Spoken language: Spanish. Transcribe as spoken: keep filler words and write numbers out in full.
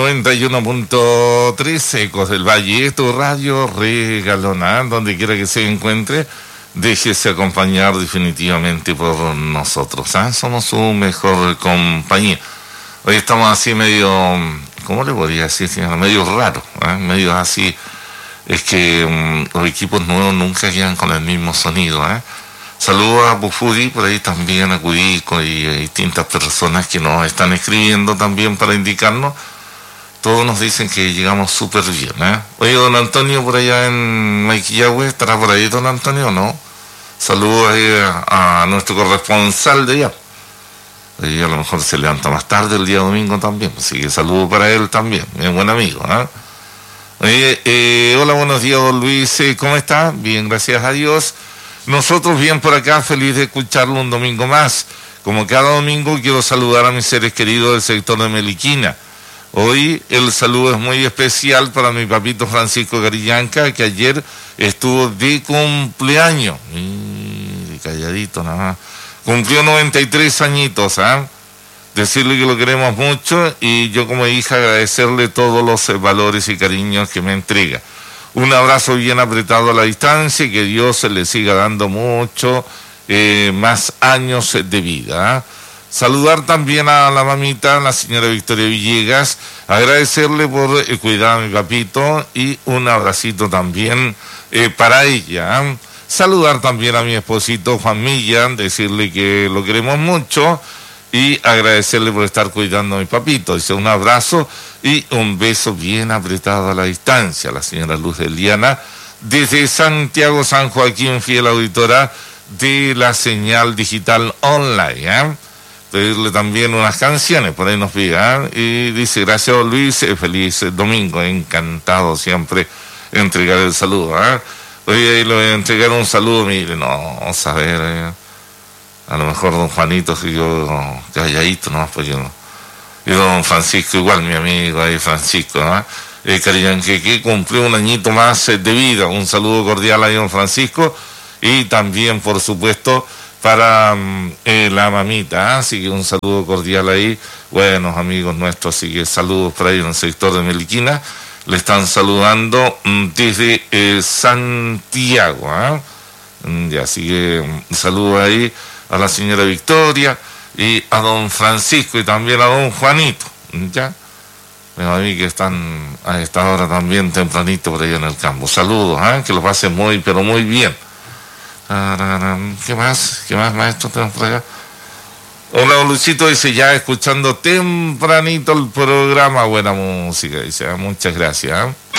noventa y uno punto tres, Ecos del Valle, tu radio regalona, donde quiera que se encuentre, déjese acompañar definitivamente por nosotros, ¿eh? Somos su mejor compañía. Hoy estamos así medio, ¿cómo le podría decir, señora? Medio raro, ¿eh? Medio así, es que um, los equipos nuevos nunca quedan con el mismo sonido, ¿eh? Saludos a Bufudi, por ahí también a Cudico y a distintas personas que nos están escribiendo también para indicarnos. Todos nos dicen que llegamos súper bien, ¿eh? Oye, don Antonio, por allá en Maiquillahue, ¿estará por ahí don Antonio o no? Saludos ahí a, a nuestro corresponsal de allá. Y a lo mejor se levanta más tarde el día domingo también, así que saludos para él también, mi buen amigo, ¿eh? Oye, eh, hola, buenos días, don Luis, ¿cómo está? Bien, gracias a Dios. Nosotros bien por acá, feliz de escucharlo un domingo más. Como cada domingo quiero saludar a mis seres queridos del sector de Meliquina. Hoy el saludo es muy especial para mi papito Francisco Garillanca, que ayer estuvo de cumpleaños. Y calladito nada más. Cumplió noventa y tres añitos, ¿ah? ¿eh? Decirle que lo queremos mucho y yo como hija agradecerle todos los valores y cariños que me entrega. Un abrazo bien apretado a la distancia y que Dios se le siga dando mucho eh, más años de vida, ¿eh? Saludar también a la mamita, la señora Victoria Villegas, agradecerle por eh, cuidar a mi papito y un abracito también eh, para ella. ¿eh? Saludar también a mi esposito Juan Millán, decirle que lo queremos mucho y agradecerle por estar cuidando a mi papito. Dice un abrazo y un beso bien apretado a la distancia. La señora Luz Eliana, desde Santiago, San Joaquín, fiel auditora de la señal digital online, ¿eh? Pedirle también unas canciones, por ahí nos pide, ¿eh? Y dice, gracias Luis, eh, feliz domingo, encantado siempre entregar el saludo, ¿eh? Hoy ahí le voy a entregar un saludo, mire, no, vamos a ver, eh, a lo mejor don Juanito, si yo calladito, no, pues yo no. Y don Francisco, igual mi amigo ahí, Francisco, ¿no? Eh, Carillanque, que cumplió un añito más eh, de vida, un saludo cordial a don Francisco, y también, por supuesto, para eh, la mamita, ¿eh? Así que un saludo cordial ahí, buenos amigos nuestros, así que saludos por ahí en el sector de Meliquina, le están saludando mm, desde eh, Santiago, ¿eh? Y así que un saludo ahí a la señora Victoria y a don Francisco y también a don Juanito, ¿ya? Bueno, a mí que están a esta hora también tempranito por ahí en el campo. Saludos, ¿eh? Que lo pasen muy, pero muy bien. ¿Qué más? ¿Qué más, maestro, tenemos por acá? Hola, don Luisito, dice, ya escuchando tempranito el programa, buena música, dice, muchas gracias, ¿eh?